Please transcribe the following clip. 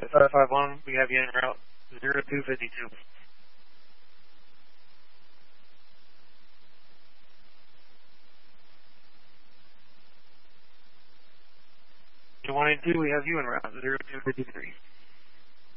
551, we have you en route 0252. 182, we have you en route 0253.